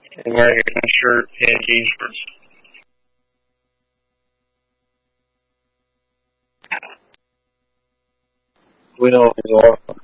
and wearing a green shirt and jean shorts. Will is awesome.